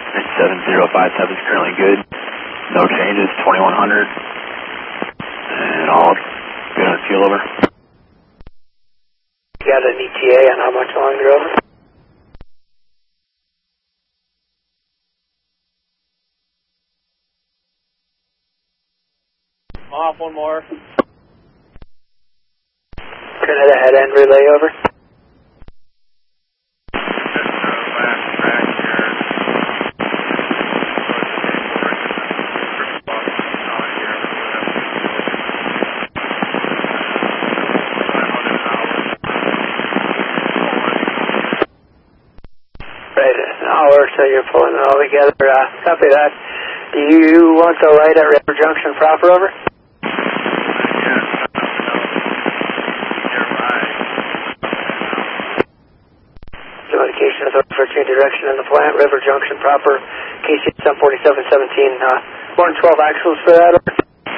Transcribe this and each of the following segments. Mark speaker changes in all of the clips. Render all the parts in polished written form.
Speaker 1: 7057 is currently good. No changes, 2100. And all good on fuel over.
Speaker 2: You got an ETA on how much longer over?
Speaker 3: Off one more.
Speaker 2: Trinidad head end relay over. Right, an hour, so you're pulling it all together. Copy that. Do you want the light at River Junction proper over? Notification is over for change direction in the plant, River Junction proper, KC 74717, 112 actuals for that. Over.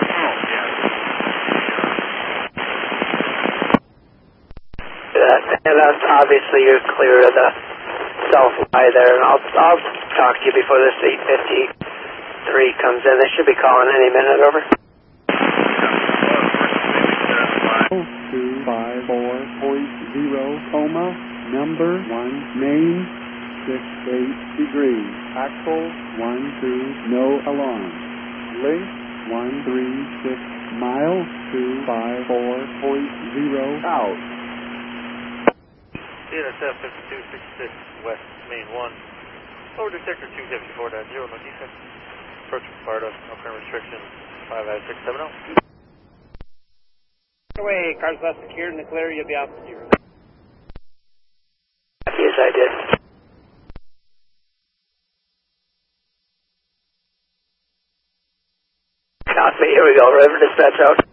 Speaker 2: And obviously you're clear of the south lie there, and I'll talk to you before this 853 comes in. They should be calling any minute, over.
Speaker 4: 254.0, coma, number 1, main, 68 degrees, axle 12, no alarm, length 136 miles, 254.0, out.
Speaker 3: CNSF 5266 West Main 1. Over detector 274.0, no defect. Approach from Sparta, no current restriction, 55670.
Speaker 5: Away, car's left secured in the clear, you'll be out to 0.
Speaker 2: Yes, I did. Copy, here we go, River Dispatch out.